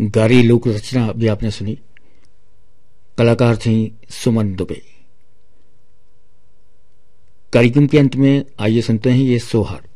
गारी लोक रचना भी आपने सुनी। कलाकार थी सुमन दुबे। कार्यक्रम के अंत में आइए सुनते हैं ये सोहर।